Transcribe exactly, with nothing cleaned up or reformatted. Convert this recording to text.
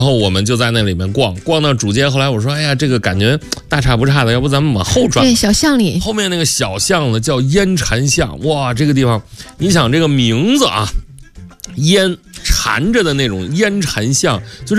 然后我们就在那里面逛，逛到主街。后来我说：“哎呀，这个感觉大差不差的，要不咱们往后转？” 对，小巷里。 后面那个小巷子叫烟禅巷，哇，这个地方，你想这个名字啊，烟缠着的那种烟禅巷，就是。